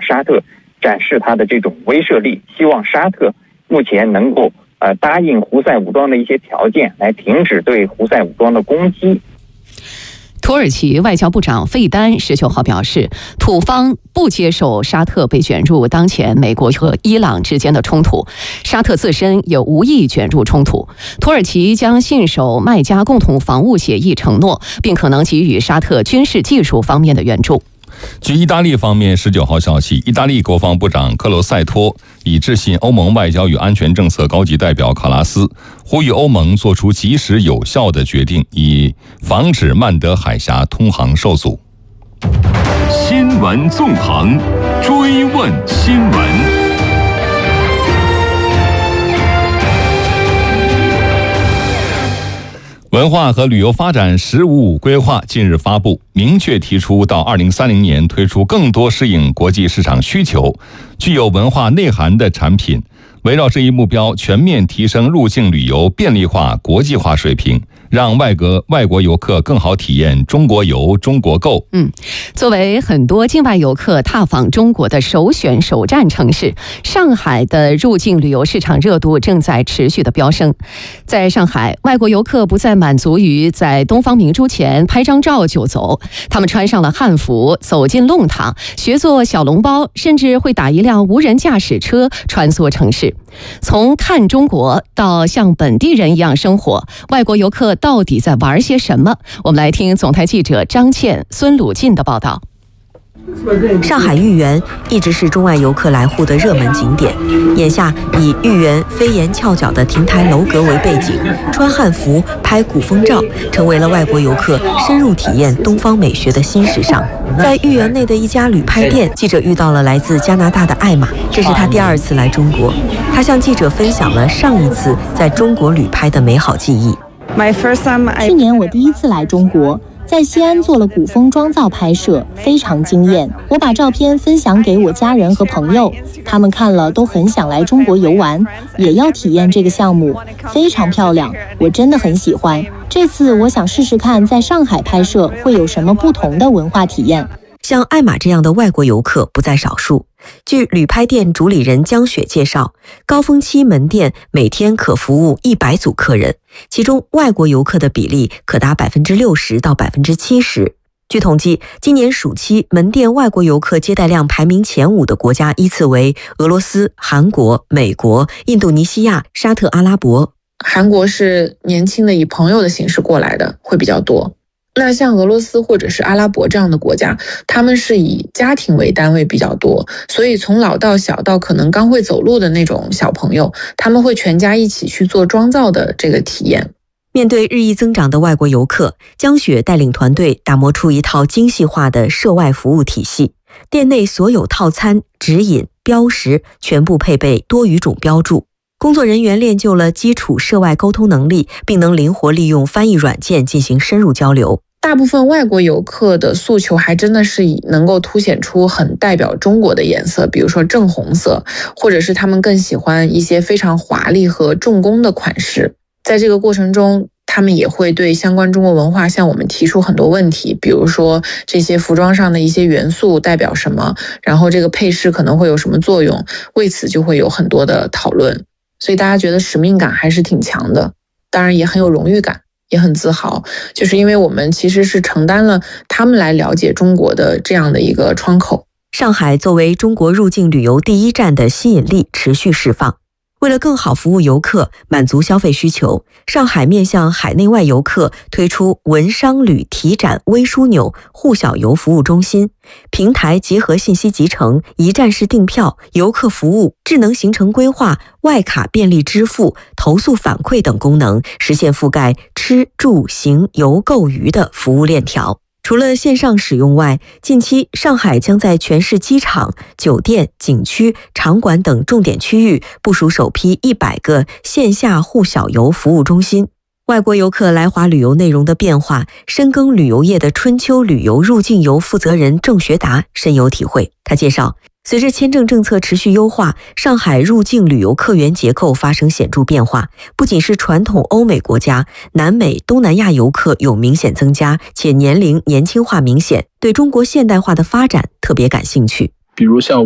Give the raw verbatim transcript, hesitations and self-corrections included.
沙特展示它的这种威慑力，希望沙特目前能够呃答应胡塞武装的一些条件，来停止对胡塞武装的攻击。 土耳其外交部长费丹十九号表示，土方不接受沙特被卷入当前美国和伊朗之间的冲突，沙特自身也无意卷入冲突。土耳其将信守麦加共同防务协议承诺，并可能给予沙特军事技术方面的援助。 据意大利方面十九号消息，意大利国防部长克罗塞托已致信欧盟外交与安全政策高级代表卡拉斯，呼吁欧盟做出及时有效的决定，以防止曼德海峡通航受阻。 新闻纵横，追问新闻。 文化和旅游发展“十五五”规划近日发布，明确提出到二零三零年推出更多适应国际市场需求、具有文化内涵的产品。围绕这一目标，全面提升入境旅游便利化、国际化水平，让外国外国游客更好体验中国游、中国购。 嗯，作为很多境外游客踏访中国的首选首站城市，上海的入境旅游市场热度正在持续的飙升。在上海，外国游客不再满足于在东方明珠前拍张照就走，他们穿上了汉服，走进弄堂，学做小笼包，甚至会打一辆无人驾驶车穿梭城市。从看中国到像本地人一样生活，外国游客到底在玩些什么？我们来听总台记者张倩、孙鲁进的报道。 上海豫园一直是中外游客来沪的热门景点，眼下以豫园飞檐翘角的亭台楼阁为背景，穿汉服拍古风照成为了外国游客深入体验东方美学的新时尚。在豫园内的一家旅拍店，记者遇到了来自加拿大的艾玛，这是她第二次来中国。她向记者分享了上一次在中国旅拍的美好记忆。 去年我第一次来中国，在西安做了古风妆造拍摄，非常惊艳。我把照片分享给我家人和朋友，他们看了都很想来中国游玩，也要体验这个项目，非常漂亮，我真的很喜欢。这次我想试试看在上海拍摄会有什么不同的文化体验。 像艾玛这样的外国游客不在少数。据旅拍店主理人江雪介绍，高峰期门店每天可服务一百组客人，其中外国游客的比例可达百分之六十到百分之七十。据统计，今年暑期门店外国游客接待量排名前五的国家依次为俄罗斯、韩国、美国、印度尼西亚、沙特阿拉伯。 韩国是年轻的以朋友的形式过来的会比较多。那像俄罗斯或者是阿拉伯这样的国家，他们是以家庭为单位比较多，所以从老到小到可能刚会走路的那种小朋友，他们会全家一起去做妆造的这个体验。 面对日益增长的外国游客，江雪带领团队打磨出一套精细化的涉外服务体系，店内所有套餐、指引、标识全部配备多语种标注。工作人员练就了基础涉外沟通能力，并能灵活利用翻译软件进行深入交流。 大部分外国游客的诉求还真的是以能够凸显出很代表中国的颜色，比如说正红色，或者是他们更喜欢一些非常华丽和重工的款式。在这个过程中，他们也会对相关中国文化向我们提出很多问题，比如说这些服装上的一些元素代表什么，然后这个配饰可能会有什么作用，为此就会有很多的讨论。所以大家觉得使命感还是挺强的，当然也很有荣誉感，也很自豪，就是因为我们其实是承担了他们来了解中国的这样的一个窗口。 上海作为中国入境旅游第一站的吸引力持续释放。为了更好服务游客，满足消费需求，上海面向海内外游客推出文商旅体展微枢纽沪小游服务中心，平台结合信息集成、一站式订票、游客服务、智能行程规划、外卡便利支付、投诉反馈等功能，实现覆盖吃住行游购娱的服务链条。除了线上使用外，近期上海将在全市机场、酒店、景区、场馆等重点区域部署首批一百个线下沪小游服务中心。外国游客来华旅游内容的变化，深耕旅游业的春秋旅游入境游负责人郑学达深有体会。他介绍，随着签证政策持续优化，上海入境旅游客源结构发生显著变化，不仅是传统欧美国家，南美、东南亚游客有明显增加，且年龄年轻化明显，对中国现代化的发展特别感兴趣。 比如像